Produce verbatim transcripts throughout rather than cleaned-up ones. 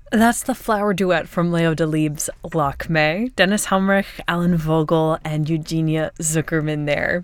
That's the flower duet from Leo Delibes' Lakme, Dennis Humrich, Alan Vogel, and Eugenia Zuckerman there.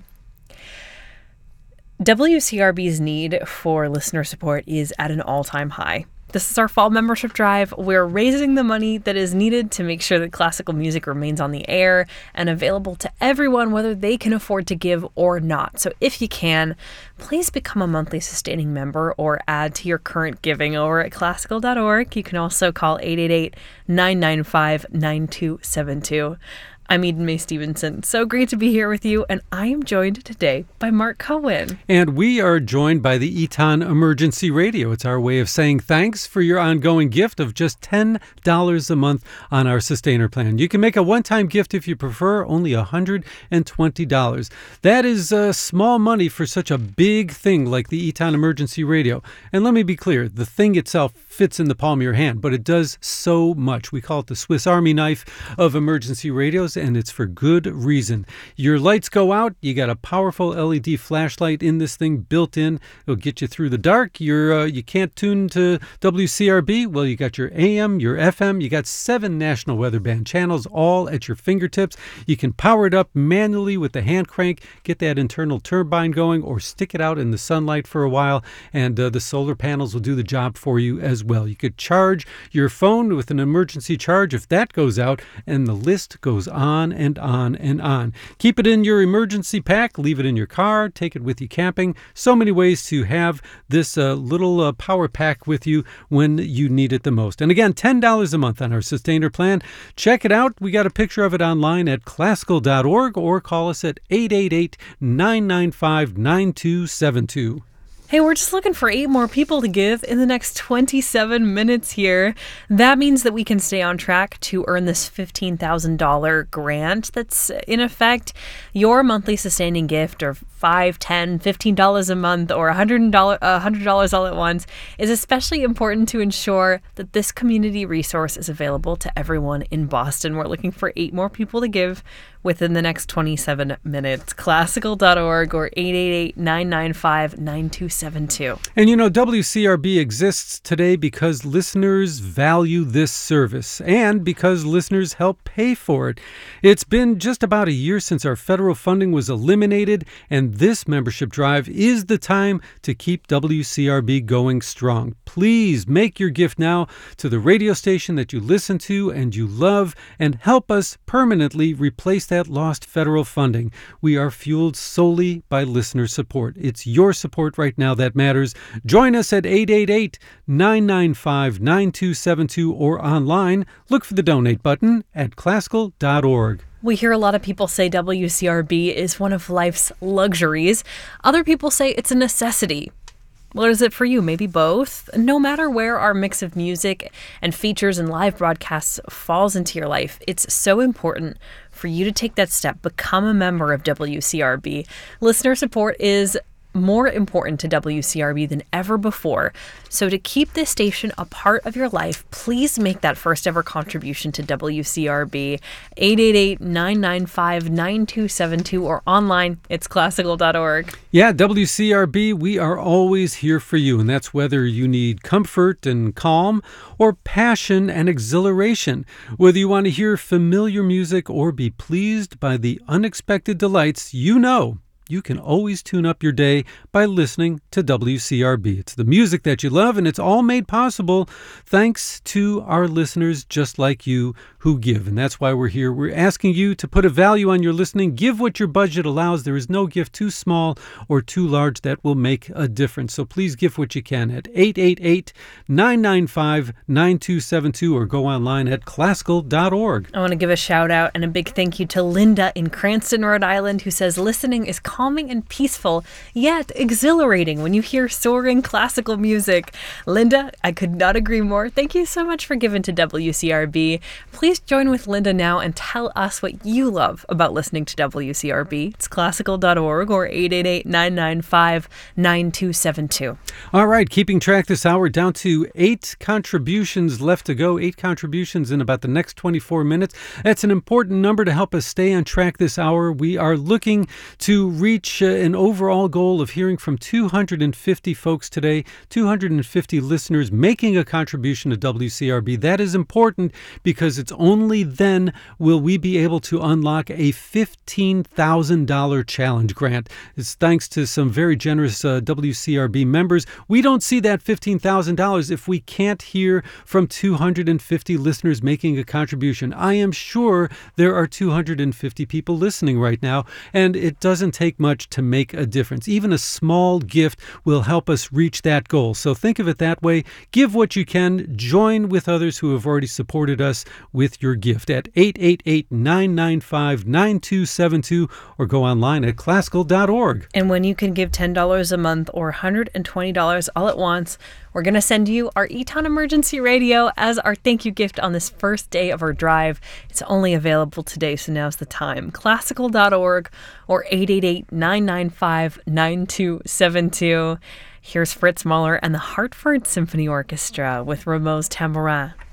W C R B's need for listener support is at an all-time high. This is our fall membership drive. We're raising the money that is needed to make sure that classical music remains on the air and available to everyone, whether they can afford to give or not. So if you can, please become a monthly sustaining member or add to your current giving over at classical dot org. You can also call eight eight eight, nine nine five, nine two seven two. I'm Eden May Stevenson. So great to be here with you, and I am joined today by Mark Cohen. And we are joined by the Eton Emergency Radio. It's our way of saying thanks for your ongoing gift of just ten dollars a month on our Sustainer plan. You can make a one-time gift if you prefer, only one hundred twenty dollars. That is uh, small money for such a big thing like the Eton Emergency Radio. And let me be clear, the thing itself fits in the palm of your hand, but it does so much. We call it the Swiss Army knife of emergency radios, and it's for good reason. Your lights go out, you got a powerful L E D flashlight in this thing built in. It'll get you through the dark. You're, uh, you can't tune to W C R B. Well, you got your A M, your F M. You got seven national weather band channels all at your fingertips. You can power it up manually with the hand crank, get that internal turbine going, or stick it out in the sunlight for a while, and uh, the solar panels will do the job for you as well. You could charge your phone with an emergency charge if that goes out, and the list goes on and on and on. Keep it in your emergency pack, leave it in your car, take it with you camping. So many ways to have this uh, little uh, power pack with you when you need it the most. And again, ten dollars a month on our Sustainer plan. Check it out. We got a picture of it online at classical dot org or call us at eight eight eight, nine nine five, nine two seven two. Hey, we're just looking for eight more people to give in the next twenty-seven minutes here. That means that we can stay on track to earn this fifteen thousand dollars grant that's, in effect, your monthly sustaining gift of five dollars, ten dollars, fifteen dollars a month or one hundred dollars, one hundred dollars all at once is especially important to ensure that this community resource is available to everyone in Boston. We're looking for eight more people to give within the next twenty-seven minutes. classical dot org or eight eight eight, nine nine five, nine two seven two. And you know, W C R B exists today because listeners value this service and because listeners help pay for it. It's been just about a year since our federal funding was eliminated, and this membership drive is the time to keep W C R B going strong. Please make your gift now to the radio station that you listen to and you love, and help us permanently replace that That lost federal funding. We are fueled solely by listener support. It's your support right now that matters. Join us at eight eight eight, nine nine five, nine two seven two or online. Look for the donate button at classical dot org. We hear a lot of people say W C R B is one of life's luxuries. Other people say it's a necessity. What is it for you? Maybe both? No matter where our mix of music and features and live broadcasts falls into your life, it's so important for you to take that step, become a member of W C R B. Listener support is more important to W C R B than ever before. So to keep this station a part of your life, please make that first ever contribution to W C R B. eight eight eight, nine nine five, nine two seven two or online, it's classical dot org. Yeah, W C R B, we are always here for you, and that's whether you need comfort and calm or passion and exhilaration. Whether you want to hear familiar music or be pleased by the unexpected delights, you know you can always tune up your day by listening to W C R B. It's the music that you love, and it's all made possible thanks to our listeners just like you who give. And that's why we're here. We're asking you to put a value on your listening. Give what your budget allows. There is no gift too small or too large that will make a difference. So please give what you can at eight eight eight, nine nine five, nine two seven two or go online at classical dot org. I want to give a shout out and a big thank you to Linda in Cranston, Rhode Island, who says listening is calming and peaceful, yet exhilarating when you hear soaring classical music. Linda, I could not agree more. Thank you so much for giving to W C R B. Please join with Linda now and tell us what you love about listening to W C R B. It's classical dot org or eight eight eight, nine nine five, nine two seven two. All right, keeping track this hour, down to eight contributions left to go. Eight contributions in about the next twenty-four minutes. That's an important number to help us stay on track this hour. We are looking to reach uh, an overall goal of hearing from two hundred fifty folks today, two hundred fifty listeners making a contribution to W C R B. That is important because it's only then will we be able to unlock a fifteen thousand dollars challenge grant. It's thanks to some very generous uh, W C R B members. We don't see that fifteen thousand dollars if we can't hear from two hundred fifty listeners making a contribution. I am sure there are two hundred fifty people listening right now, and it doesn't take much to make a difference. Even a small gift will help us reach that goal. So think of it that way. Give what you can. Join with others who have already supported us with your gift at eight eight eight, nine nine five, nine two seven two or go online at classical dot org. And when you can give ten dollars a month or one hundred twenty dollars all at once, we're going to send you our Eton Emergency Radio as our thank you gift on this first day of our drive. It's only available today, so now's the time. classical dot org or eight eight eight, nine nine five, nine two seven two. Here's Fritz Mahler and the Hartford Symphony Orchestra with Rameau's Tambourin.